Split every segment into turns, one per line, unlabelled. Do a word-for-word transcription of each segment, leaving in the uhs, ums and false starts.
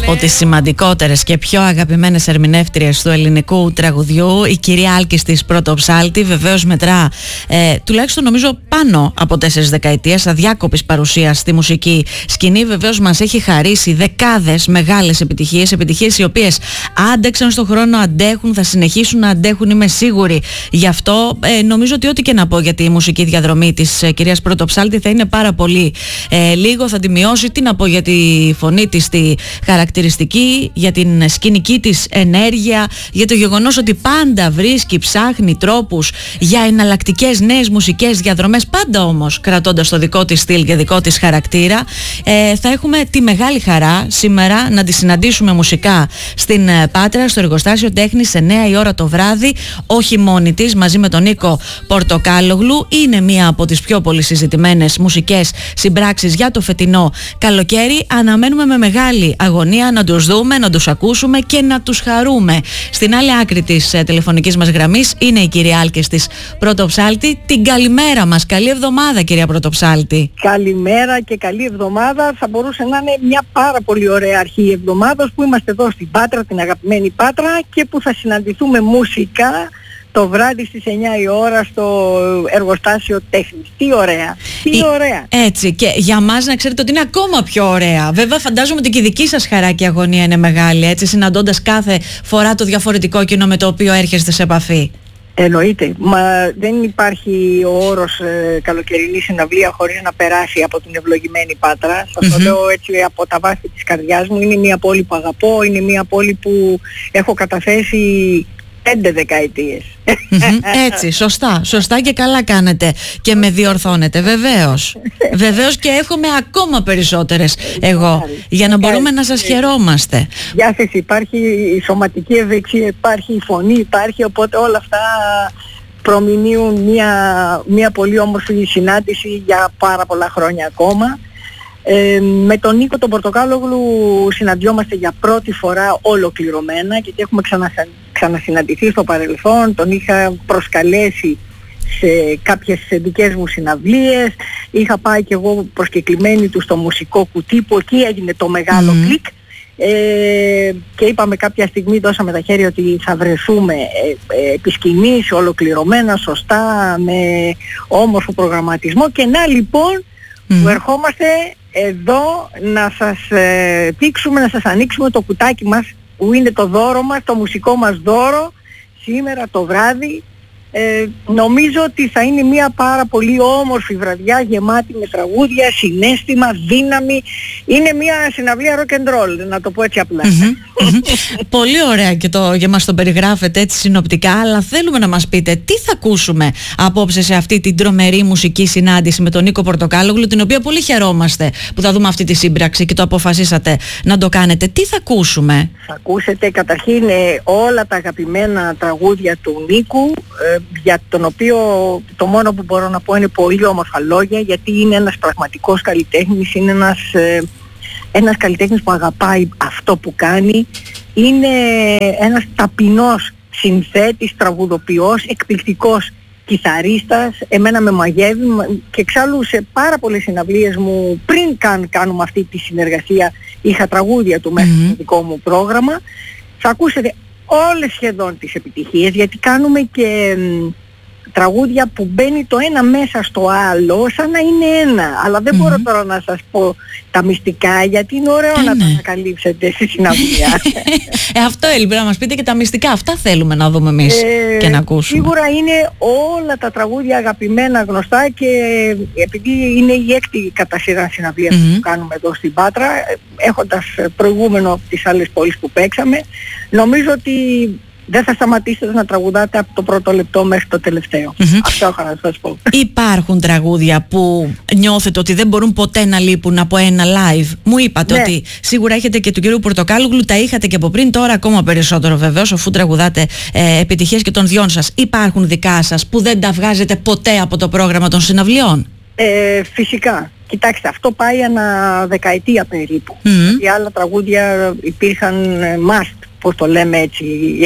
από τις σημαντικότερες και πιο αγαπημένες ερμηνεύτριες του ελληνικού τραγουδιού, η κυρία Άλκης της Πρωτοψάλτη. Βεβαίως μετρά ε, τουλάχιστον νομίζω πάνω από τέσσερις δεκαετίες αδιάκοπης παρουσίας στη μουσική σκηνή. Βεβαίως μας έχει χαρίσει δεκάδες μεγάλες επιτυχίες, επιτυχίες οι οποίες άντεξαν στον χρόνο, αντέχουν, θα συνεχίσουν να αντέχουν, είμαι σίγουρη. Γι' αυτό ε, νομίζω ότι ό,τι και να πω για τη μουσική διαδρομή της ε, κυρίας Πρωτοψάλτη θα είναι πάρα πολύ ε, λίγο, θα τη μειώσει. Τι να πω για τη φωνή της, τη χαρακτηριστική, για την σκηνική της ενέργεια, για το γεγονός ότι πάντα βρίσκει, ψάχνει τρόπους για εναλλακτικές νέες μουσικές διαδρομές, πάντα όμως κρατώντας το δικό της στυλ και δικό της χαρακτήρα. Ε, θα έχουμε τη μεγάλη χαρά σήμερα να τη συναντήσουμε μουσικά στην Πάτρα, στο εργοστάσιο τέχνης, εννιά η ώρα το βράδυ, όχι μόνη της, μαζί με τον Νίκο Πορτοκάλογλου. Είναι μία από τις πιο πολύ συζητημένες μουσικές συμπράξεις για το φετινό καλοκαίρι. Αναμένουμε με μεγάλη αγωνία να τους δούμε, να τους ακούσουμε και να τους χαρούμε. Στην άλλη άκρη της ε, τηλεφωνικής μας γραμμής είναι η κυρία Άλκης της Πρωτοψάλτη. Την καλημέρα μας, καλή εβδομάδα κυρία Πρωτοψάλτη.
Καλημέρα και καλή εβδομάδα. Θα μπορούσε να είναι μια πάρα πολύ ωραία αρχή εβδομάδας που είμαστε εδώ στην Πάτρα, την αγαπημένη Πάτρα, και που θα συναντηθούμε μουσικά το βράδυ στις εννιά η ώρα στο εργοστάσιο τέχνης. Τι ωραία, τι ε, ωραία.
Έτσι, και για μας να ξέρετε ότι είναι ακόμα πιο ωραία. Βέβαια φαντάζομαι ότι και η δική σας χαρά και αγωνία είναι μεγάλη, έτσι, συναντώντας κάθε φορά το διαφορετικό κοινό με το οποίο έρχεστε σε επαφή.
Εννοείται. Μα δεν υπάρχει ο όρος ε, καλοκαιρινή συναυλία χωρίς να περάσει από την ευλογημένη Πάτρα. Σας mm-hmm. το λέω έτσι από τα βάθη της καρδιάς μου. Είναι μια πόλη που αγαπώ, είναι μια πόλη που έχω καταθέσει πέντε δεκαετίες.
Mm-hmm. Έτσι, σωστά, σωστά και καλά κάνετε και με διορθώνετε, βεβαίως. Βεβαίως και εύχομαι ακόμα περισσότερες εγώ, για να μπορούμε να σας χαιρόμαστε.
Διάθεση υπάρχει, η σωματική ευεξία υπάρχει, η φωνή υπάρχει, οπότε όλα αυτά προμηνύουν μια, μια πολύ όμορφη συνάντηση για πάρα πολλά χρόνια ακόμα. Ε, με τον Νίκο τον Πορτοκάλογλου συναντιόμαστε για πρώτη φορά ολοκληρωμένα, γιατί έχουμε ξανα, ξανασυναντηθεί στο παρελθόν. Τον είχα προσκαλέσει σε κάποιες δικές μου συναυλίες, είχα πάει και εγώ προσκεκλημένη του στο μουσικό κουτί που εκεί έγινε το μεγάλο mm. κλικ, ε, και είπαμε κάποια στιγμή, δώσαμε τα χέρια ότι θα βρεθούμε ε, ε, επί σκηνής, ολοκληρωμένα, σωστά, με όμορφο προγραμματισμό. Και να λοιπόν mm. που ερχόμαστε εδώ να σας ε, δείξουμε, να σας ανοίξουμε το κουτάκι μας που είναι το δώρο μας, το μουσικό μας δώρο σήμερα το βράδυ. Ε, νομίζω ότι θα είναι μια πάρα πολύ όμορφη βραδιά, γεμάτη με τραγούδια, συναίσθημα, δύναμη. Είναι μια συναυλία rock and roll, να το πω έτσι απλά.
Mm-hmm, mm-hmm. Πολύ ωραία και, το, και μας το περιγράφετε έτσι συνοπτικά, αλλά θέλουμε να μας πείτε τι θα ακούσουμε απόψε σε αυτή την τρομερή μουσική συνάντηση με τον Νίκο Πορτοκάλογλου, την οποία πολύ χαιρόμαστε που θα δούμε αυτή τη σύμπραξη και το αποφασίσατε να το κάνετε. Τι θα ακούσουμε?
Θα ακούσετε καταρχήν όλα τα αγαπημένα τραγούδια του Νίκου, ε, για τον οποίο το μόνο που μπορώ να πω είναι πολύ όμορφα λόγια, γιατί είναι ένας πραγματικός καλλιτέχνης, είναι ένας, ε, ένας καλλιτέχνης που αγαπάει αυτό που κάνει, είναι ένας ταπεινός συνθέτης, τραγουδοποιός, εκπληκτικός κιθαρίστας. Εμένα με μαγεύει και εξάλλου σε πάρα πολλές συναυλίες μου, πριν καν κάνουμε αυτή τη συνεργασία, είχα τραγούδια του μέσα mm-hmm. στο δικό μου πρόγραμμα. Θα ακούσετε όλες σχεδόν τις επιτυχίες, γιατί κάνουμε και μ, τραγούδια που μπαίνει το ένα μέσα στο άλλο σαν να είναι ένα, αλλά δεν mm-hmm. μπορώ τώρα να σας πω τα μυστικά, γιατί είναι ωραίο ε, να ναι. τα ανακαλύψετε στη συναυλία.
ε, αυτό έλειπε να μας πείτε, και τα μυστικά αυτά θέλουμε να δούμε εμείς ε, και να ακούσουμε.
Σίγουρα είναι όλα τα τραγούδια αγαπημένα, γνωστά, και επειδή είναι η έκτη κατά σειρά συναυλία mm-hmm. που κάνουμε εδώ στην Πάτρα, έχοντας προηγούμενο από τις άλλες πόλεις που παίξαμε, νομίζω ότι δεν θα σταματήσετε να τραγουδάτε από το πρώτο λεπτό μέχρι το τελευταίο. Mm-hmm. Αυτό έχω να σας πω.
Υπάρχουν τραγούδια που νιώθετε ότι δεν μπορούν ποτέ να λείπουν από ένα live? Μου είπατε ναι. ότι σίγουρα έχετε και του κυρίου Πορτοκάλογλου, τα είχατε και από πριν, τώρα ακόμα περισσότερο βεβαίως, αφού τραγουδάτε ε, επιτυχίες και των δυο σας. Υπάρχουν δικά σας που δεν τα βγάζετε ποτέ από το πρόγραμμα των συναυλιών?
Ε, φυσικά. Κοιτάξτε, αυτό πάει ανά δεκαετία περίπου. Mm-hmm. Οι άλλα τραγούδια υπήρχαν must, πώς το λέμε έτσι,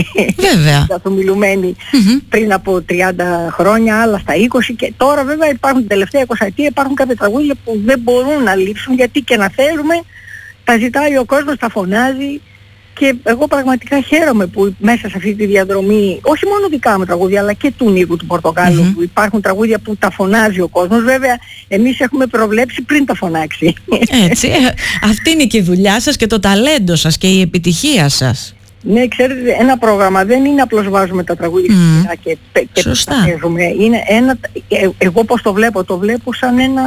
καθομιλουμένοι mm-hmm. πριν από τριάντα χρόνια, άλλα στα είκοσι, και τώρα βέβαια υπάρχουν την τελευταία εικοσαετία, υπάρχουν κάποια τραγούδια που δεν μπορούν να λείψουν, γιατί και να θέλουμε τα ζητάει ο κόσμος, τα φωνάζει. Και εγώ πραγματικά χαίρομαι που μέσα σε αυτή τη διαδρομή, όχι μόνο δικά μου τραγούδια, αλλά και του Νίκου του Πορτοκάλου, mm-hmm. που υπάρχουν τραγούδια που τα φωνάζει ο κόσμος. Βέβαια, εμείς έχουμε προβλέψει πριν τα φωνάξει.
Έτσι, αυτή είναι και η δουλειά σας και το ταλέντο σας και η επιτυχία σας.
Ναι, ξέρετε, ένα πρόγραμμα δεν είναι απλώς βάζουμε τα τραγούδια mm. και, και τα παίζουμε. Είναι ένα, ε, εγώ πώς το βλέπω, το βλέπω σαν ένα,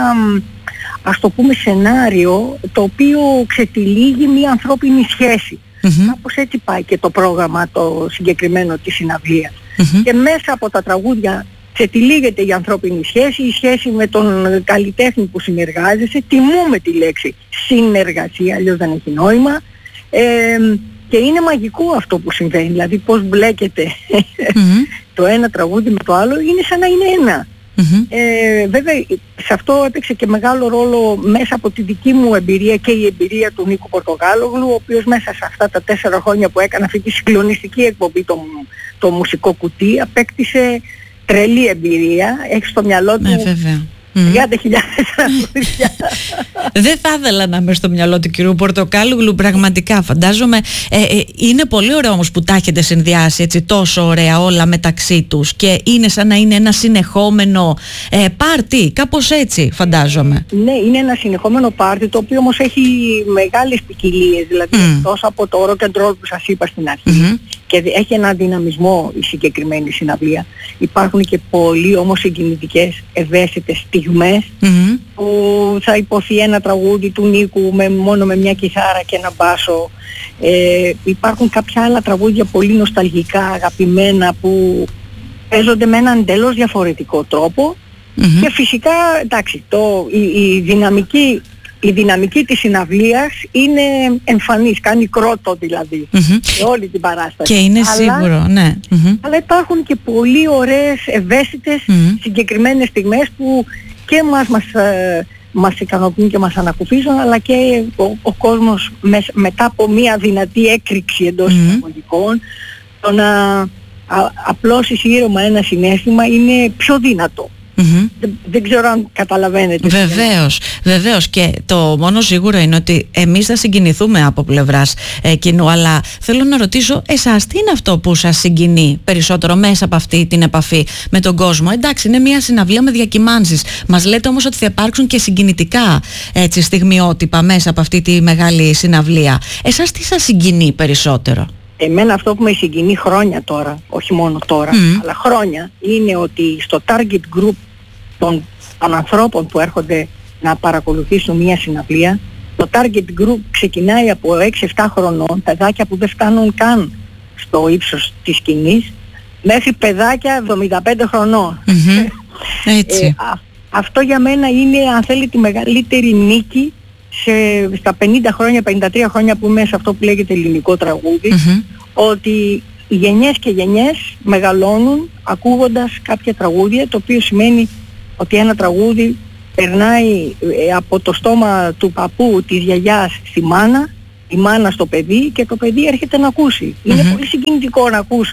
ας το πούμε, σενάριο το οποίο ξετυλίγει μια ανθρώπινη σχέση. Mm-hmm. Κάπως έτσι πάει και το πρόγραμμα το συγκεκριμένο της συναυλίας. Mm-hmm. Και μέσα από τα τραγούδια ξετυλίγεται η ανθρώπινη σχέση, η σχέση με τον καλλιτέχνη που συνεργάζεσαι. Τιμούμε τη λέξη συνεργασία, αλλιώς δεν έχει νόημα. Ε, και είναι μαγικό αυτό που συμβαίνει, δηλαδή πώς μπλέκεται mm-hmm. το ένα τραγούδι με το άλλο, είναι σαν να είναι ένα. Mm-hmm. Ε, βέβαια σε αυτό έπαιξε και μεγάλο ρόλο μέσα από τη δική μου εμπειρία και η εμπειρία του Νίκου Πορτοκάλογλου, ο οποίος μέσα σε αυτά τα τέσσερα χρόνια που έκανα αυτή τη συγκλονιστική εκπομπή, το, το μουσικό κουτί, απέκτησε τρελή εμπειρία, έχει στο μυαλό του τριάντα χιλιάδες τραγούδια.
Δεν θα ήθελα να είμαι στο μυαλό του κυρίου Πορτοκάλογλου, πραγματικά φαντάζομαι. Ε, ε, είναι πολύ ωραίο όμως που τα έχετε συνδυάσει έτσι τόσο ωραία όλα μεταξύ τους και είναι σαν να είναι ένα συνεχόμενο ε, πάρτι, κάπως έτσι φαντάζομαι.
Ναι, είναι ένα συνεχόμενο πάρτι, το οποίο όμως έχει μεγάλες ποικιλίες, δηλαδή mm. τόσο από το rock and roll που σας είπα στην αρχή mm-hmm. και έχει ένα δυναμισμό η συγκεκριμένη συναυλία. Υπάρχουν και πολύ όμως συγκινητικές, ευαίσθητες στιγμές mm-hmm. που θα υποθεί ένα τραγούδι του Νίκου με, μόνο με μια κιθάρα και ένα μπάσο. Ε, υπάρχουν κάποια άλλα τραγούδια πολύ νοσταλγικά, αγαπημένα, που παίζονται με έναν εντελώς διαφορετικό τρόπο mm-hmm. και φυσικά, εντάξει, το, η, η δυναμική η δυναμική της συναυλίας είναι εμφανής, κάνει κρότο δηλαδή mm-hmm. σε όλη την παράσταση.
Και είναι αλλά, σίγουρο, ναι. Mm-hmm.
Αλλά υπάρχουν και πολύ ωραίες, ευαίσθητες, mm-hmm. συγκεκριμένες στιγμές που και μας, μας, ε, μας ικανοποιούν και μας ανακουφίζουν, αλλά και ο, ο κόσμος με, μετά από μια δυνατή έκρηξη εντός mm-hmm. εισαγωγικών, το να α, απλώσεις ήρεμα ένα συναίσθημα είναι πιο δυνατό. Mm-hmm. Δεν, δεν ξέρω αν καταλαβαίνετε.
Βεβαίως, βεβαίως, και το μόνο σίγουρο είναι ότι εμείς θα συγκινηθούμε από πλευράς ε, κοινού, αλλά θέλω να ρωτήσω εσάς, τι είναι αυτό που σας συγκινεί περισσότερο μέσα από αυτή την επαφή με τον κόσμο? Εντάξει, είναι μια συναυλία με διακυμάνσεις, μας λέτε όμως ότι θα υπάρξουν και συγκινητικά έτσι, στιγμιότυπα μέσα από αυτή τη μεγάλη συναυλία. Εσάς τι σας συγκινεί περισσότερο?
Εμένα αυτό που με συγκινεί χρόνια τώρα, όχι μόνο τώρα, mm. αλλά χρόνια, είναι ότι στο target group των, των ανθρώπων που έρχονται να παρακολουθήσουν μια συναυλία, το target group ξεκινάει από έξι εφτά χρονών, παιδάκια που δεν φτάνουν καν στο ύψος της σκηνής, μέχρι παιδάκια εβδομήντα πέντε χρονών.
Mm-hmm. Έτσι.
Ε, α, αυτό για μένα είναι, αν θέλει, τη μεγαλύτερη νίκη σε, στα πενήντα χρόνια, πενήντα τρία χρόνια που είμαι σε αυτό που λέγεται ελληνικό τραγούδι, mm-hmm. ότι οι γενιές και γενιές μεγαλώνουν ακούγοντας κάποια τραγούδια, το οποίο σημαίνει ότι ένα τραγούδι περνάει από το στόμα του παππού, της γιαγιάς στη μάνα, η μάνα στο παιδί και το παιδί έρχεται να ακούσει. Mm-hmm. Είναι πολύ συγκινητικό να ακούς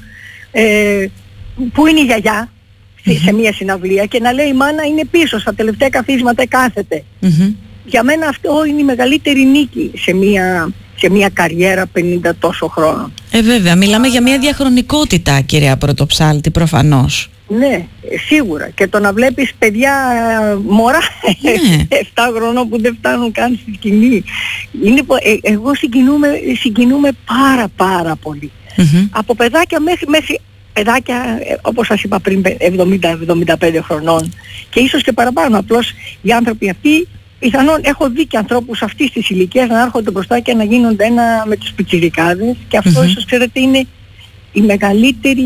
ε, που είναι η γιαγιά mm-hmm. σε μια συναυλία και να λέει η μάνα είναι πίσω στα τελευταία καθίσματα, κάθεται. Mm-hmm. Για μένα αυτό είναι η μεγαλύτερη νίκη σε μια, σε μια καριέρα πενήντα τόσο χρόνων.
Ε βέβαια, μιλάμε για μια διαχρονικότητα, κυρία Πρωτοψάλτη, προφανώς.
Ναι, σίγουρα. Και το να βλέπεις παιδιά μωρά ναι. εφτά χρονών που δεν φτάνουν καν στη σκηνή. Είναι, ε, εγώ συγκινούμε, συγκινούμε πάρα πάρα πολύ. Mm-hmm. Από παιδάκια μέχρι, μέχρι παιδάκια, όπως σας είπα πριν, εβδομήντα με εβδομήντα πέντε χρονών και ίσως και παραπάνω. Απλώς οι άνθρωποι αυτοί, πιθανόν έχω δει και ανθρώπους αυτής της ηλικίας να έρχονται μπροστά και να γίνονται ένα με τους πιτσιρικάδες και αυτό mm-hmm. ίσως ξέρετε είναι η μεγαλύτερη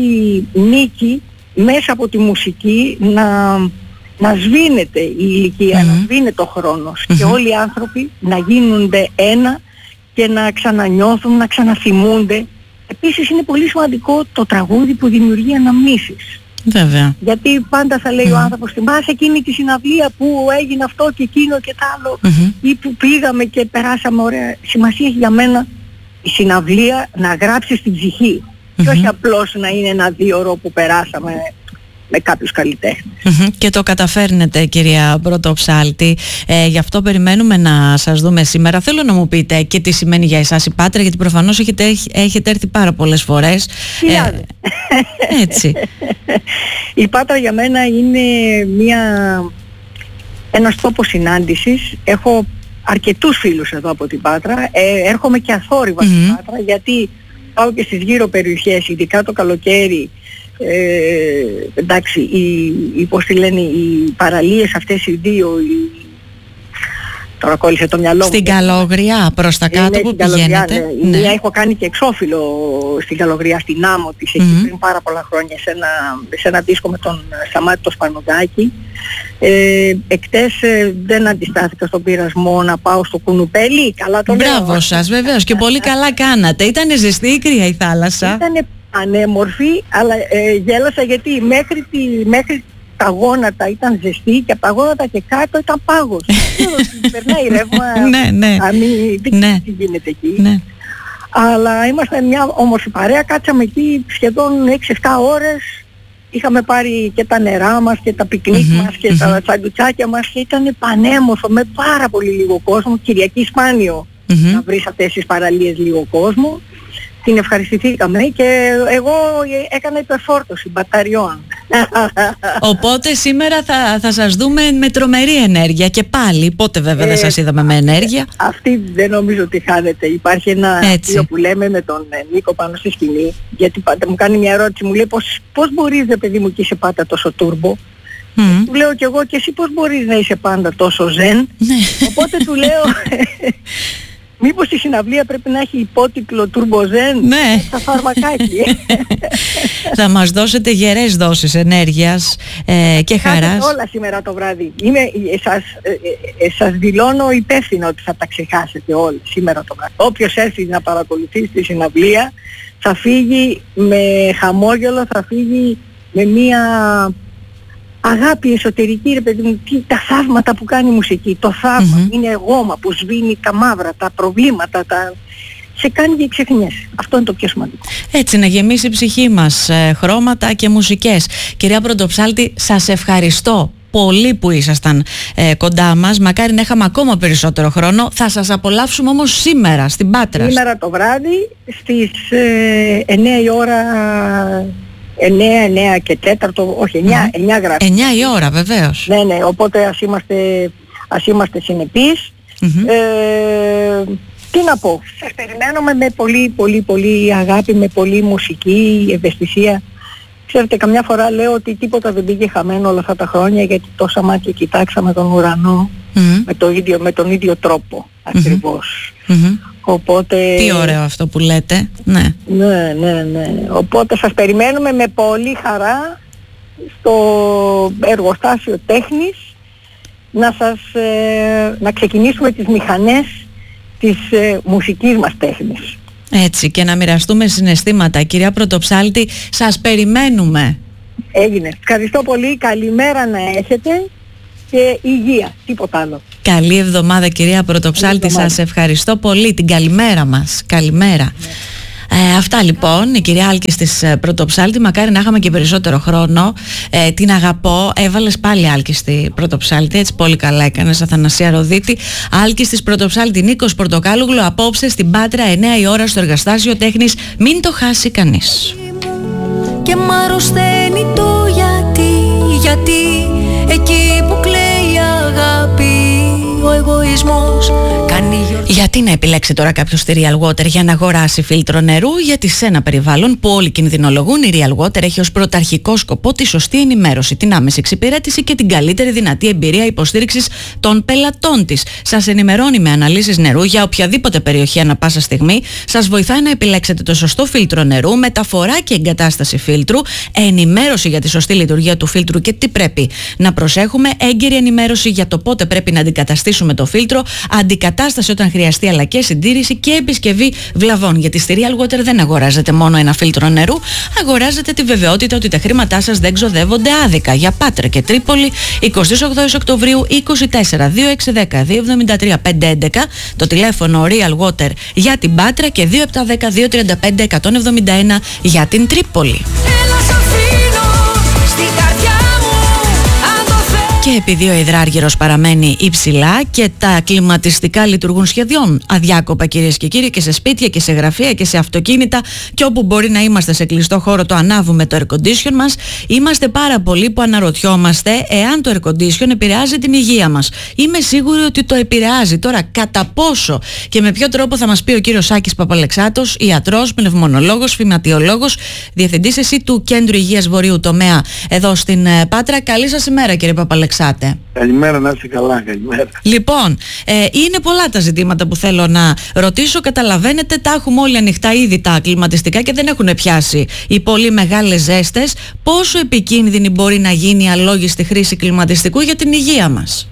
νίκη μέσα από τη μουσική, να, να σβήνεται η ηλικία, mm-hmm. να σβήνεται ο χρόνος mm-hmm. και όλοι οι άνθρωποι να γίνονται ένα και να ξανανιώθουν, να ξαναθυμούνται. Επίσης είναι πολύ σημαντικό το τραγούδι που δημιουργεί αναμνήσεις.
Βέβαια.
Γιατί πάντα θα λέει mm-hmm. ο άνθρωπος, θυμάσαι εκείνη τη συναυλία που έγινε αυτό και εκείνο και τ' άλλο mm-hmm. ή που πήγαμε και περάσαμε ωραία. Σημασία έχει για μένα η συναυλία να γράψει στην ψυχή mm-hmm. και όχι απλώς να είναι ένα δύο ώρο που περάσαμε με κάποιους καλλιτέχνες.
Mm-hmm. Και το καταφέρνετε, κυρία Πρωτοψάλτη. Ε, γι' αυτό περιμένουμε να σας δούμε σήμερα. Θέλω να μου πείτε και τι σημαίνει για εσάς η Πάτρα, γιατί προφανώς έχετε, έχετε έρθει πάρα πολλές φορές.
Ε,
έτσι.
Η Πάτρα για μένα είναι μια, ένας τόπος συνάντησης. Έχω αρκετούς φίλους εδώ από την Πάτρα. Ε, έρχομαι και αθόρυβα mm-hmm. στην Πάτρα, γιατί πάω και στις γύρω περιοχές, ειδικά το καλοκαίρι. Ε, εντάξει, οι, οι, πώς τη λένε, οι παραλίες αυτές οι δύο, οι, τώρα κόλλησε το μυαλό μου.
Στην Καλόγρια, προς τα κάτω, ε, ναι, που πηγαίνετε.
Ναι. Ναι. Μία έχω κάνει και εξώφυλλο στην Καλόγρια, στην άμμο της, εκεί mm-hmm. πριν πάρα πολλά χρόνια, σε ένα, σε ένα δίσκο με τον Σταμάτη το Σπανουδάκη. Ε, εκτές ε, δεν αντιστάθηκα στον πειρασμό να πάω στο Κουνουπέλι. Καλά το λέω.
Μπράβο σας, βεβαίως, και πολύ καλά κάνατε. Ήτανε ζεστή ή κρύα η θάλασσα?
Ήτανε ανέμορφη, αλλά ε, γέλασα γιατί μέχρι, τη, μέχρι τα γόνατα ήταν ζεστή και από τα γόνατα και κάτω ήταν πάγος. Περνάει ρεύμα,
ναι, ναι.
αμύ, δεν
ναι.
τι γίνεται εκεί.
Ναι.
Αλλά είμαστε μια όμορφη παρέα, κάτσαμε εκεί σχεδόν έξι εφτά ώρες. Είχαμε πάρει και τα νερά μας και τα πικνίκ mm-hmm, μας και mm-hmm. τα τσαντουτσάκια μας και ήταν πανέμορφο με πάρα πολύ λίγο κόσμο. Κυριακή σπάνιο mm-hmm. να βρεις αυτές τις παραλίες λίγο κόσμο. Την ευχαριστηθήκαμε και εγώ έκανα υπερφόρτωση μπαταριών.
Οπότε σήμερα θα, θα σας δούμε με τρομερή ενέργεια και πάλι. Πότε βέβαια ε, δεν σας είδαμε με ενέργεια?
Αυτή δεν νομίζω ότι χάνεται. Υπάρχει ένα αστείο που λέμε με τον Νίκο πάνω στη σκηνή, γιατί πάντα μου κάνει μια ερώτηση, μου λέει πώς, πώς μπορείς ρε παιδί μου και είσαι πάντα τόσο τούρμπο. Mm. Του λέω κι εγώ, και εσύ πώς μπορείς να είσαι πάντα τόσο ζεν? Οπότε του λέω... Μήπως η συναυλία πρέπει να έχει υπότιτλο Turbozen?
Ναι.
Στα φαρμακάκι.
Θα μας δώσετε γερές δόσεις ενέργειας ε, και χαράς.
Όλα σήμερα το βράδυ. Είμαι, σας, ε, ε, σας δηλώνω υπεύθυνο ότι θα τα ξεχάσετε όλα σήμερα το βράδυ. Όποιος έρθει να παρακολουθήσει τη συναυλία θα φύγει με χαμόγελο, θα φύγει με μία... αγάπη εσωτερική, ρε παιδί μου, τα θαύματα που κάνει η μουσική. Το θαύμα mm-hmm. είναι γόμα που σβήνει τα μαύρα, τα προβλήματα, τα... σε κάνει και ξεχνιές. Αυτό είναι το πιο σημαντικό.
Έτσι, να γεμίσει η ψυχή μας ε, χρώματα και μουσικές. Κυρία Πρωτοψάλτη, σας ευχαριστώ πολύ που ήσασταν ε, κοντά μας. Μακάρι να είχαμε ακόμα περισσότερο χρόνο. Θα σας απολαύσουμε όμως σήμερα στην Πάτρα.
Σήμερα το βράδυ στις ε, εννιά η ώρα... εννιά, εννιά και τέταρτο, όχι εννιά, εννιά γράφει.
εννιά η ώρα βεβαίως.
Ναι, ναι, οπότε ας είμαστε, ας είμαστε συνεπείς. Mm-hmm. Ε, τι να πω, σας περιμένουμε με πολύ πολύ πολύ αγάπη, με πολύ μουσική, ευαισθησία. Ξέρετε, καμιά φορά λέω ότι τίποτα δεν πήγε χαμένο όλα αυτά τα χρόνια, γιατί τόσα μάτια κοιτάξαμε τον ουρανό mm-hmm. με, το ίδιο, με τον ίδιο τρόπο ακριβώς. Mm-hmm. Οπότε...
Τι ωραίο αυτό που λέτε. Ναι.
Ναι, ναι, ναι. Οπότε σας περιμένουμε με πολύ χαρά στο εργοστάσιο τέχνης να σας ε, να ξεκινήσουμε τις μηχανές της ε, μουσικής μας τέχνης.
Έτσι, και να μοιραστούμε συναισθήματα. Κυρία Πρωτοψάλτη, σας περιμένουμε.
Έγινε. Ευχαριστώ πολύ. Καλημέρα να έχετε και υγεία. Τίποτα άλλο.
Καλή εβδομάδα, κυρία Πρωτοψάλτη. Σας ευχαριστώ πολύ. Την καλημέρα μας. Καλημέρα. Ναι. Ε, αυτά λοιπόν, η κυρία Άλκης της Πρωτοψάλτη. Μακάρι να είχαμε και περισσότερο χρόνο. Ε, την αγαπώ. Έβαλες πάλι Άλκης στη Πρωτοψάλτη. Έτσι πολύ καλά έκανες, Αθανασία Ροδίτη. Άλκης της Πρωτοψάλτη, Νίκος Πορτοκάλουγλου. Απόψε στην Πάτρα, εννιά η ώρα στο εργαστάσιο τέχνης. Μην το χάσει κανείς.
Και μ' αρρωσταίνει το γιατί, γιατί εκεί που κλαίει η αγάπη, ο εγωισμός κάνει γιορτή.
Γιατί να επιλέξει τώρα κάποιος τη Real Water για να αγοράσει φίλτρο νερού? Γιατί σε ένα περιβάλλον που όλοι κινδυνολογούν, η Real Water έχει ως πρωταρχικό σκοπό τη σωστή ενημέρωση, την άμεση εξυπηρέτηση και την καλύτερη δυνατή εμπειρία υποστήριξης των πελατών της. Σας ενημερώνει με αναλύσεις νερού για οποιαδήποτε περιοχή ανά πάσα στιγμή, σας βοηθάει να επιλέξετε το σωστό φίλτρο νερού, μεταφορά και εγκατάσταση φίλτρου, ενημέρωση για τη σωστή λειτουργία του φίλτρου και τι πρέπει να προσέχουμε, έγκαιρη ενημέρωση για το πότε πρέπει να αντικαταστήσουμε το φίλτρο, αντικατάσταση όταν χρειαστεί αλλά και συντήρηση και επισκευή βλαβών. Γιατί στη Real Water δεν αγοράζετε μόνο ένα φίλτρο νερού, αγοράζετε τη βεβαιότητα ότι τα χρήματά σας δεν ξοδεύονται άδικα. Για Πάτρα και Τρίπολη, εικοστή όγδοη Οκτωβρίου, είκοσι τέσσερα δύο έξι ένα μηδέν δύο εβδομήντα τρία πεντακόσια έντεκα, το τηλέφωνο Real Water για την Πάτρα και δύο επτά ένα μηδέν δύο τριάντα πέντε εκατόν εβδομήντα ένα για την Τρίπολη.
Έλα σ' αφήνω στην καρδιά.
Και επειδή ο υδράργυρος παραμένει υψηλά και τα κλιματιστικά λειτουργούν σχεδόν αδιάκοπα, κυρίες και κύριοι, και σε σπίτια και σε γραφεία και σε αυτοκίνητα και όπου μπορεί να είμαστε σε κλειστό χώρο το ανάβουμε το air condition μας, είμαστε πάρα πολλοί που αναρωτιόμαστε εάν το air condition επηρεάζει την υγεία μας. Είμαι σίγουρη ότι το επηρεάζει. Τώρα κατά πόσο και με ποιο τρόπο θα μας πει ο κύριος Σάκης Παπαλεξάτος, ιατρός, πνευμονολόγος, φυματιολόγος, διευθυντής εσύ του Κέντρου Υγείας Βορείου Τομέα εδώ στην Πάτρα. Καλή σας ημέρα, κύριε Παπαλεξάτε.
Καλημέρα, να είστε καλά, καλημέρα.
Λοιπόν, ε, είναι πολλά τα ζητήματα που θέλω να ρωτήσω. Καταλαβαίνετε, τα έχουμε όλοι ανοιχτά ήδη τα κλιματιστικά και δεν έχουν πιάσει οι πολύ μεγάλες ζέστες. Πόσο επικίνδυνη μπορεί να γίνει η αλόγιστη χρήση κλιματιστικού για την υγεία μας?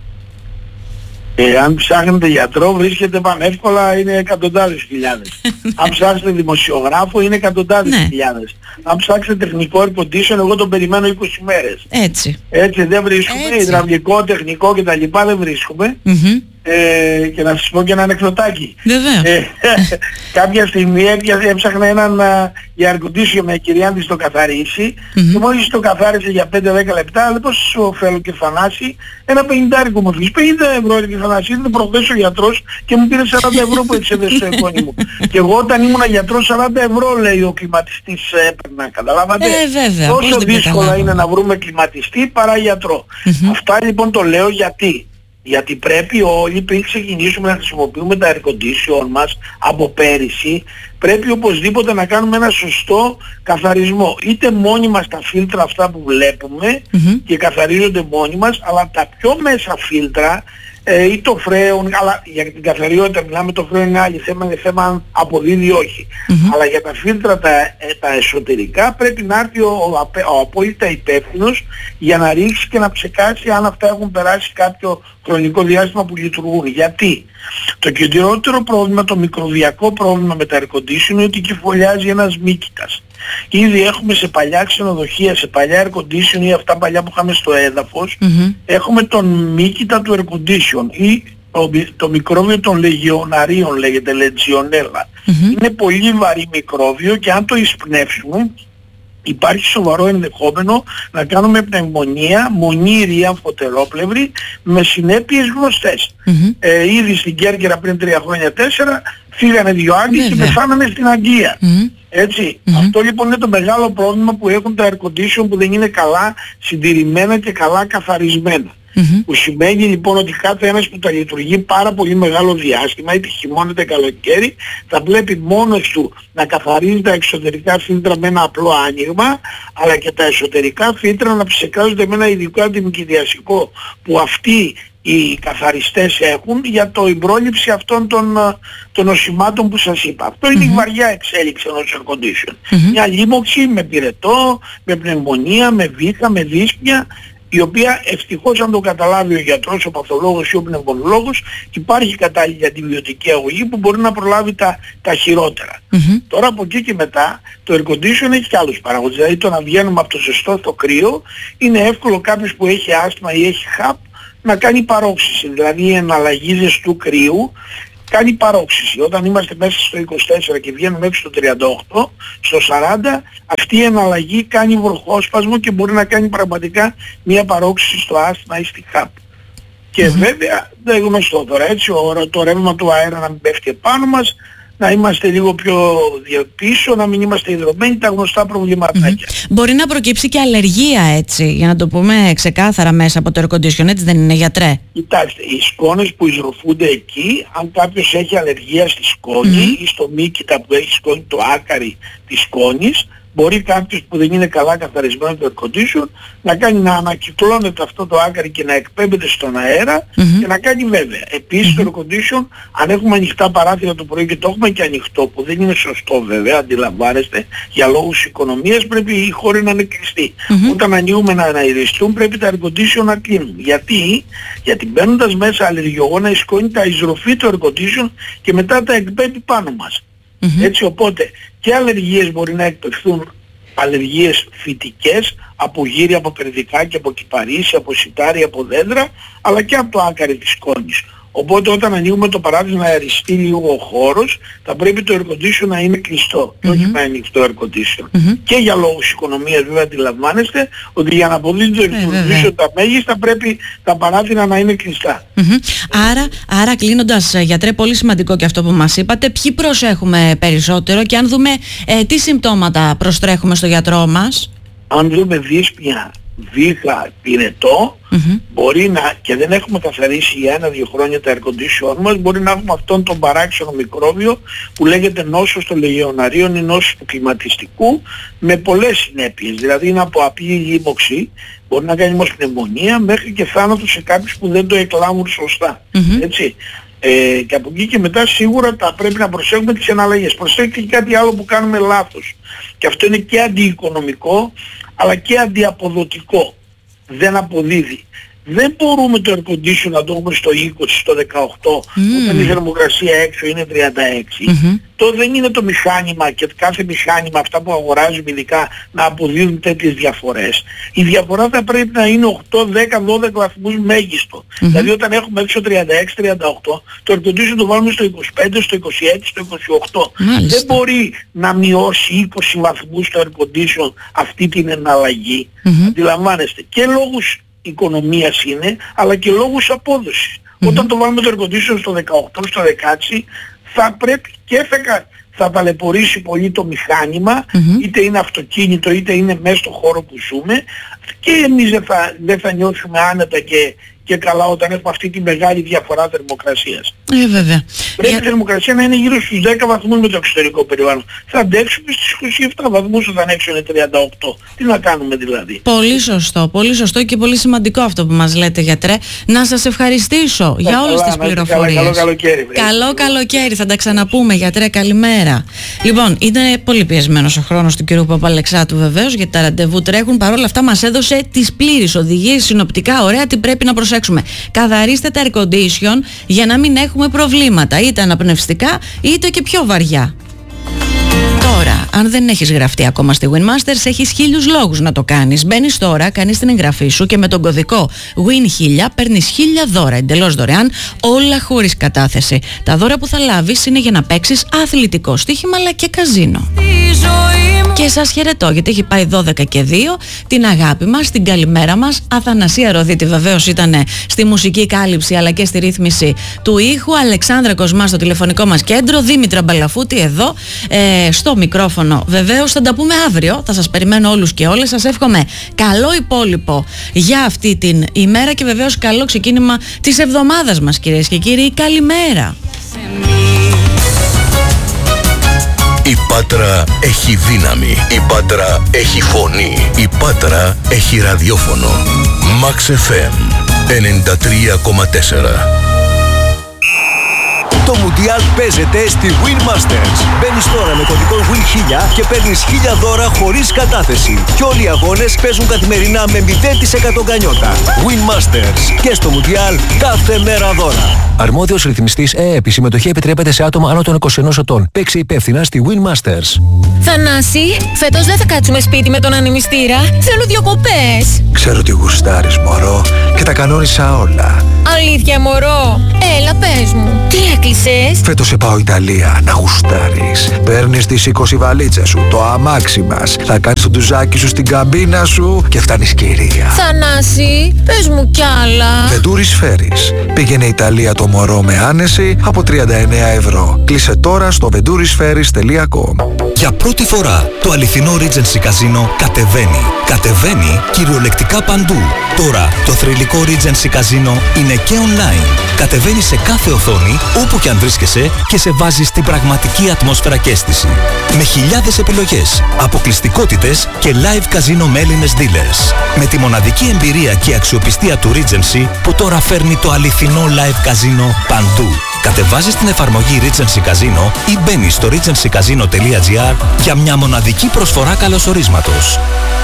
Ε, αν ψάχνετε γιατρό βρίσκεται πανεύκολα, είναι εκατοντάδες χιλιάδες. Αν ψάξετε δημοσιογράφο είναι εκατοντάδες
ναι. χιλιάδες.
Αν ψάξετε τεχνικό air condition, εγώ τον περιμένω είκοσι μέρες.
Έτσι.
Έτσι δεν βρίσκουμε,
Έτσι.
υδραυλικό, τεχνικό κτλ. Δεν βρίσκουμε.
Mm-hmm.
Ε, και να σας πω και ένα ανεκδοτάκι.
Βέβαια.
Ε, κάποια στιγμή έψαχνα έναν για air condition με κυρία της το καθαρίσει mm-hmm. και μόλις το καθάρισε για πέντε δέκα λεπτά, λέει πώς σου θέλω και Θανάση, ένα πενηντάρικο μου φίλος, πενήντα ευρώ και Θανάση, ήταν προχθές ο γιατρός και μου πήρε σαράντα ευρώ που εξέδεσε στο εγγόνι μου. Και εγώ όταν ήμουν γιατρός σαράντα ευρώ λέει ο κλιματιστής έπαιρνα, καταλάβατε.
Ε, βέβαια.
Τόσο δύσκολα είναι να βρούμε κλιματιστή παρά γιατρό. Mm-hmm. Αυτά λοιπόν το λέω γιατί. Γιατί πρέπει όλοι πριν ξεκινήσουμε να χρησιμοποιούμε τα air condition μας από πέρυσι, πρέπει οπωσδήποτε να κάνουμε ένα σωστό καθαρισμό. Είτε μόνοι μας τα φίλτρα αυτά που βλέπουμε mm-hmm. και καθαρίζονται μόνοι μας, αλλά τα πιο μέσα φίλτρα ε, ή το φρέον, αλλά για την καθαριότητα μιλάμε, το φρέον είναι άλλη θέμα, είναι θέμα αν αποδίδει όχι. Mm-hmm. Αλλά για τα φίλτρα τα, ε, τα εσωτερικά πρέπει να έρθει ο, ο, ο απόλυτα υπεύθυνος για να ρίξει και να ψεκάσει αν αυτά έχουν περάσει κάποιο χρονικό διάστημα που λειτουργούν. Γιατί το κυριότερο πρόβλημα, το μικροβιακό πρόβλημα με τα air condition είναι ότι κυφωλιάζει ένας μύκητας. Ήδη έχουμε σε παλιά ξενοδοχεία, σε παλιά air condition ή αυτά παλιά που είχαμε στο έδαφος, mm-hmm. έχουμε τον μύκητα του air condition ή το, το μικρόβιο των λεγιοναρίων, λέγεται Legionella. Mm-hmm. Είναι πολύ βαρύ μικρόβιο και αν το εισπνεύσουμε υπάρχει σοβαρό ενδεχόμενο να κάνουμε πνευμονία, μονήρη αμφωτερόπλευρη με συνέπειες γνωστές. Mm-hmm. Ε, ήδη στην Κέρκυρα πριν τρία χρόνια, τέσσερα, φύγανε δύο Άγγλοι και πεθάνανε στην Αγγλία. Mm-hmm. Έτσι. Mm-hmm. Αυτό λοιπόν είναι το μεγάλο πρόβλημα που έχουν τα air condition που δεν είναι καλά συντηρημένα και καλά καθαρισμένα. Mm-hmm. Που σημαίνει λοιπόν ότι κάθε ένας που τα λειτουργεί πάρα πολύ μεγάλο διάστημα, είτε χειμώνα είτε καλοκαίρι, θα βλέπει μόνος του να καθαρίζει τα εξωτερικά φίλτρα με ένα απλό άνοιγμα, αλλά και τα εσωτερικά φίλτρα να ψεκάζονται με ένα ειδικό αντιμυκηδιαστικό που αυτοί οι καθαριστές έχουν για το πρόληψη αυτών των, των νοσημάτων που σας είπα. Αυτό είναι mm-hmm. η βαριά εξέλιξη ενός air condition. Mm-hmm. Μια λίμωξη με πυρετό, με πνευμονία, με βήχα, με δύσπνοια, η οποία ευτυχώς αν το καταλάβει ο γιατρός, ο παθολόγος ή ο πνευμονολόγος, υπάρχει κατάλληλη αντιβιωτική αγωγή που μπορεί να προλάβει τα, τα χειρότερα. Mm-hmm. Τώρα από εκεί και μετά το air condition έχει και άλλους παραγόντες. Δηλαδή το να βγαίνουμε από το ζεστό στο κρύο είναι εύκολο κάποιος που έχει άσθμα ή έχει χαπ να κάνει παρόξυση. Δηλαδή η εναλλαγή ζεστού κρύου κάνει παρόξυση. Όταν είμαστε μέσα στο είκοσι τέσσερα και βγαίνουμε μέχρι στο τριάντα οκτώ, στο σαράντα, αυτή η εναλλαγή κάνει βροχόσπασμο και μπορεί να κάνει πραγματικά μια παρόξυση στο άσθμα ή στη χάπ. Και mm-hmm. βέβαια δεν είναι γνωστό τώρα, έτσι, το ρεύμα του αέρα να μην πέφτει επάνω μας, να είμαστε λίγο πιο πίσω, να μην είμαστε υδρωμένοι, τα γνωστά προβληματάκια.
Mm-hmm. Μπορεί να προκύψει και αλλεργία, έτσι, για να το πούμε ξεκάθαρα μέσα από το air condition, έτσι δεν είναι, γιατρέ?
Κοιτάξτε, οι σκόνες που εισροφούνται εκεί, αν κάποιος έχει αλλεργία στη σκόνη mm-hmm. ή στο μύκητα που έχει σκόνη, το άκαρι της σκόνης, μπορεί κάποιος που δεν είναι καλά καθαρισμένο το air condition να κάνει να ανακυκλώνεται αυτό το άκαρι και να εκπέμπεται στον αέρα mm-hmm. και να κάνει βέβαια. Επίσης mm-hmm. το air condition, αν έχουμε ανοιχτά παράθυρα το πρωί και το έχουμε και ανοιχτό, που δεν είναι σωστό βέβαια, αντιλαμβάνεστε, για λόγους οικονομίας πρέπει η χώρη να είναι κλειστή. Mm-hmm. Όταν ανοίγουμε να αναειριστούν πρέπει τα air condition να κλείνουν. Γιατί? Γιατί μπαίνοντας μέσα αλλεργιογόνα η σκόνη τα εισροφεί το air condition και μετά τα εκπέμπει πάνω μας. Mm-hmm. Έτσι, οπότε και αλλεργίες μπορεί να εκπαιδευτούν, αλλεργίες φυτικές από γύρι, από περδικά και από κυπαρίσι, από σιτάρι, από δέντρα, αλλά και από το άκαρι της σκόνης. Οπότε όταν ανοίγουμε το παράθυρο να αεριστεί λίγο ο χώρος, θα πρέπει το air condition να είναι κλειστό και mm-hmm. όχι να είναι ανοιχτό air condition. Mm-hmm. Και για λόγους οικονομίας βέβαια αντιλαμβάνεστε ότι για να αποδίδει το air condition τα μέγιστα πρέπει τα παράθυρα να είναι κλειστά.
Mm-hmm. Άρα, άρα κλείνοντας, γιατρέ, πολύ σημαντικό και αυτό που μας είπατε, ποιοι προσέχουμε περισσότερο και αν δούμε ε, τι συμπτώματα προστρέχουμε στο γιατρό μας?
Αν δούμε δύσπνοια, βήχα, πυρετό, mm-hmm. μπορεί να, και δεν έχουμε καθαρίσει για ένα-δύο χρόνια τα air condition μας, μπορεί να έχουμε αυτόν τον παράξενο μικρόβιο που λέγεται νόσος των λεγεωναρίων ή νόσος του κλιματιστικού, με πολλές συνέπειες. Δηλαδή είναι από απλή λίμωξη, μπορεί να κάνει όμως πνευμονία, μέχρι και θάνατο σε κάποιους που δεν το εκλάμβουν σωστά. Mm-hmm. Έτσι. Ε, και από εκεί και μετά σίγουρα τα πρέπει να προσέχουμε τις εναλλαγές. Προσέχετε και κάτι άλλο που κάνουμε λάθος. Και αυτό είναι και αντιοικονομικό αλλά και αντιαποδοτικό. Δεν αποδίδει. Δεν μπορούμε το air condition να το έχουμε στο είκοσι, στο δεκαοκτώ, mm. όταν η θερμοκρασία έξω είναι τριάντα έξι. Mm-hmm. Το δεν είναι το μηχάνημα και κάθε μηχάνημα, αυτά που αγοράζουμε ειδικά, να αποδίδουν τέτοιες διαφορές. Η διαφορά θα πρέπει να είναι οκτώ, δέκα, δώδεκα βαθμούς μέγιστο. Mm-hmm. Δηλαδή όταν έχουμε έξω τριάντα έξι, τριάντα οκτώ, το air condition το βάλουμε στο είκοσι πέντε, στο είκοσι έξι, στο είκοσι οκτώ. Μάλιστα. Δεν μπορεί να μειώσει είκοσι βαθμούς το air condition αυτή την εναλλαγή. Mm-hmm. Αντιλαμβάνεστε. Και λόγους οικονομίας είναι, αλλά και λόγους απόδοσης. Mm-hmm. Όταν το βάλουμε το air condition στο δεκαοκτώ, στο δεκαέξι, θα πρέπει και θα, θα ταλαιπωρήσει πολύ το μηχάνημα, mm-hmm. είτε είναι αυτοκίνητο, είτε είναι μέσα στο χώρο που ζούμε, και εμείς δεν θα, δεν θα νιώσουμε άνετα και, και καλά όταν έχουμε αυτή τη μεγάλη διαφορά θερμοκρασίας.
Ε, βέβαια.
Πρέπει
Για...
η θερμοκρασία να είναι γύρω στους δέκα βαθμούς με το εξωτερικό περιβάλλον. Θα αντέξουμε στους είκοσι επτά βαθμούς όταν έξω είναι τριάντα οκτώ. Τι να κάνουμε δηλαδή?
Πολύ σωστό, πολύ σωστό και πολύ σημαντικό αυτό που μας λέτε, γιατρέ. Να σας ευχαριστήσω
για
για όλες τις πληροφορίες.
Καλό καλοκαίρι.
Καλό καλοκαίρι, θα τα ξαναπούμε, γιατρέ, καλημέρα. Λοιπόν, είναι πολύ πιεσμένος ο χρόνος του κ. Παπαλεξάτου βεβαίως, γιατί τα ραντεβού τρέχουν. Παρ' όλα αυτά μας έδωσε τις πλήρεις οδηγίες, συνοπτικά, ωραία, τι πρέπει να προσέξουμε. Καθαρίστε τα air condition για να μην έχουμε προβλήματα, είτε αναπνευστικά είτε και πιο βαριά. Τώρα, αν δεν έχεις γραφτεί ακόμα στη Winmasters, έχεις χίλιους λόγους να το κάνεις. Μπαίνεις τώρα, κάνεις την εγγραφή σου και με τον κωδικό win χίλια παίρνεις χίλια δώρα εντελώς δωρεάν, όλα χωρίς κατάθεση. Τα δώρα που θα λάβεις είναι για να παίξεις αθλητικό στοίχημα αλλά και καζίνο. Και σας χαιρετώ, γιατί έχει πάει δώδεκα και δύο, την αγάπη μας, την καλημέρα μας. Αθανασία Ροδίτη βεβαίως ήταν στη μουσική κάλυψη αλλά και στη ρύθμιση του ήχου. Αλεξάνδρα Κοσμά στο τηλεφωνικό μας κέντρο. Δήμητρα Μπαλαφούτη εδώ ε, στο μικρόφωνο. Βεβαίως θα τα πούμε αύριο, θα σας περιμένω όλους και όλες. Σας εύχομαι καλό υπόλοιπο για αυτή την ημέρα και βεβαίως καλό ξεκίνημα της εβδομάδας μας, κυρίες και κύριοι. Καλημέρα.
Η Πάτρα έχει δύναμη. Η Πάτρα έχει φωνή. Η Πάτρα έχει ραδιόφωνο. Max εφ εμ ενενήντα τρία κόμμα τέσσερα.
Το Μουντιάλ παίζεται στη Winmasters. Μπαίνεις τώρα με κωδικό win χίλια και παίρνεις χίλια δώρα χωρίς κατάθεση. Και όλοι οι αγώνες παίζουν καθημερινά με μηδέν τοις εκατό γκανιότα. Winmasters. Και στο Μουντιάλ κάθε μέρα δώρα. Αρμόδιος ρυθμιστής ΕΕΠ. Η συμμετοχή επιτρέπεται σε άτομα άνω των είκοσι ενός ετών. Παίξε υπεύθυνα στη Winmasters.
Θανάση, φέτος δεν θα κάτσουμε σπίτι με τον ανεμιστήρα. Θέλω διακοπές.
Ξέρω ότι γουστάρεις, μωρό, και τα κανόνισα όλα.
Αλήθεια, μωρό. Έλα, πες μου. Τι έκλεισες?
Φέτος σε πάω Ιταλία να γουστάρεις. Παίρνεις τις είκοσι βαλίτσες σου, το αμάξι μας. Θα κάνεις το ντουζάκι σου στην καμπίνα σου και φτάνεις κυρία.
Θανάση, πες μου κι άλλα.
Ventouris Ferries. Πήγαινε Ιταλία το μωρό με άνεση από τριάντα εννέα ευρώ. Κλείσε τώρα στο ventouris ferries τελεία com.
Για πρώτη φορά το αληθινό Regency Casino κατεβαίνει. Κατεβαίνει κυριολεκτικά παντού. Τώρα το θρυλικό Regency Casino είναι και online. Κατεβαίνει σε κάθε οθόνη, όπου και αν βρίσκεσαι, και σε βάζει στην πραγματική ατμόσφαιρα και αίσθηση. Με χιλιάδες επιλογές, αποκλειστικότητες και live casino με Έλληνες dealers. Με τη μοναδική εμπειρία και αξιοπιστία του Regency που τώρα φέρνει το αληθινό live casino παντού. Κατεβάζεις την εφαρμογή Regency Casino ή μπαίνεις στο regency casino τελεία gr για μια μοναδική προσφορά καλωσορίσματος.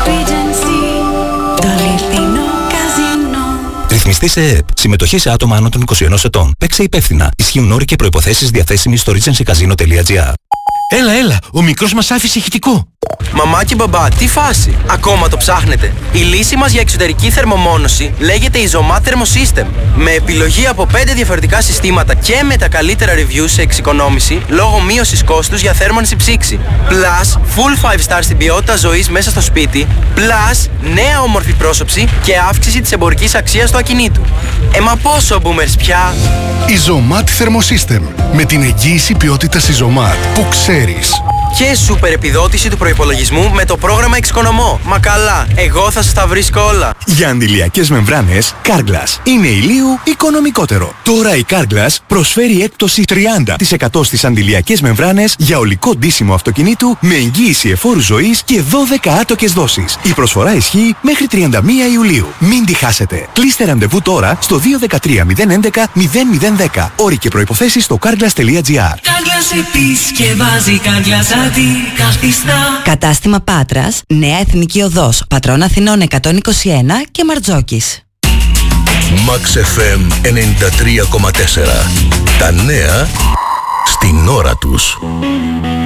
Το αληθινό καζίνο.
Ρυθμιστής ΕΕΠ. Συμμετοχή σε άτομα άνω των είκοσι ενός ετών. Παίξε υπεύθυνα. Ισχύουν όροι και προϋποθέσεις διαθέσιμοι στο regency casino τελεία gr.
Έλα, έλα, ο μικρός μας άφησε ηχητικό. Μαμά και μπαμπά, τι φάση! Ακόμα το ψάχνετε? Η λύση μας για εξωτερική θερμομόνωση λέγεται Isomat Thermosystem. Με επιλογή από πέντε διαφορετικά συστήματα και με τα καλύτερα reviews σε εξοικονόμηση λόγω μείωσης κόστους για θέρμανση ψήξη. Plus, full five star στην ποιότητα ζωής μέσα στο σπίτι. Plus, νέα όμορφη πρόσωψη και αύξηση της εμπορικής αξίας του ακινήτου. Ε, μα πόσο boomers πια!
Isomat Thermosystem. Με την εγγύηση ποιότητας Isomat που ξέρεις.
Και σούπερ επιδότηση του προϋπολογισμού με το πρόγραμμα Εξοικονομώ. Μα καλά, εγώ θα σας τα βρίσκω όλα.
Για αντιλιακές μεμβράνες, Carglass είναι ηλίου οικονομικότερο. Τώρα η Carglass προσφέρει έκπτωση τριάντα τοις εκατό στις αντιλιακές μεμβράνες για ολικό ντύσιμο αυτοκινήτου με εγγύηση εφόρου ζωής και δώδεκα άτοκες δόσεις. Η προσφορά ισχύει μέχρι τριάντα μία Ιουλίου. Μην τη χάσετε. Κλείστε ραντεβού τώρα στο δύο ένα τρία μηδέν έντεκα μηδέν μηδέν δέκα. Όροι και προϋποθέσεις στο carglass τελεία gr.
Carglass επισκευάζει, Carglass αντικαθιστά.
Κατάστημα Πάτρας, Νέα Εθνική Οδός, Πατρών Αθηνών εκατόν είκοσι ένα και Μαρτζόκης.
Max εφ εμ ενενήντα τρία κόμμα τέσσερα. Τα νέα στην ώρα τους.